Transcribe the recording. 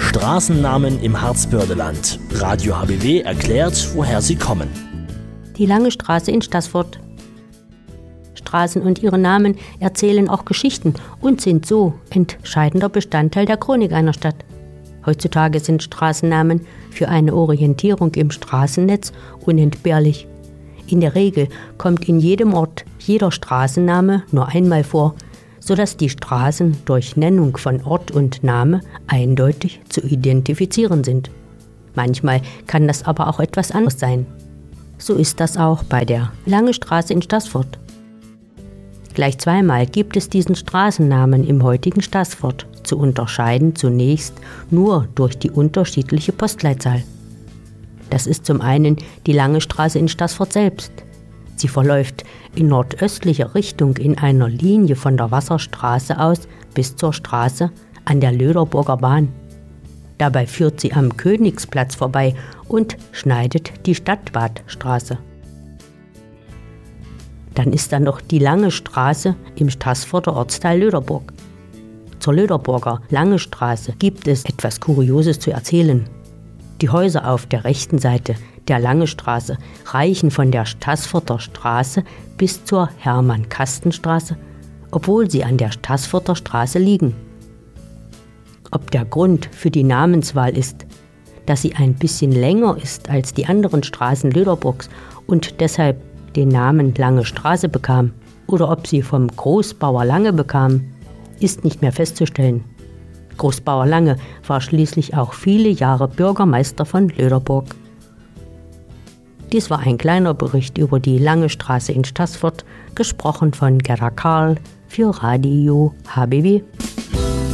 Straßennamen im Harzbördeland. Radio HBW erklärt, woher sie kommen. Die Lange Straße in Staßfurt. Straßen und ihre Namen erzählen auch Geschichten und sind so entscheidender Bestandteil der Chronik einer Stadt. Heutzutage sind Straßennamen für eine Orientierung im Straßennetz unentbehrlich. In der Regel kommt in jedem Ort jeder Straßenname nur einmal vor, sodass die Straßen durch Nennung von Ort und Name eindeutig zu identifizieren sind. Manchmal kann das aber auch etwas anderes sein. So ist das auch bei der Lange Straße in Staßfurt. Gleich zweimal gibt es diesen Straßennamen im heutigen Staßfurt, zu unterscheiden zunächst nur durch die unterschiedliche Postleitzahl. Das ist zum einen die Lange Straße in Staßfurt selbst. Sie verläuft in nordöstlicher Richtung in einer Linie von der Wasserstraße aus bis zur Straße an der Löderburger Bahn. Dabei führt sie am Königsplatz vorbei und schneidet die Stadtbadstraße. Dann ist da noch die Lange Straße im Staßfurter Ortsteil Löderburg. Zur Löderburger Lange Straße gibt es etwas Kurioses zu erzählen. Die Häuser auf der rechten Seite der Lange Straße reichen von der Staßfurter Straße bis zur Hermann-Kasten-Straße, obwohl sie an der Staßfurter Straße liegen. Ob der Grund für die Namenswahl ist, dass sie ein bisschen länger ist als die anderen Straßen Löderburgs und deshalb den Namen Lange Straße bekam, oder ob sie vom Großbauer Lange bekam, ist nicht mehr festzustellen. Großbauer Lange war schließlich auch viele Jahre Bürgermeister von Löderburg. Dies war ein kleiner Bericht über die Lange Straße in Staßfurt, gesprochen von Gerda Karl für Radio HBW.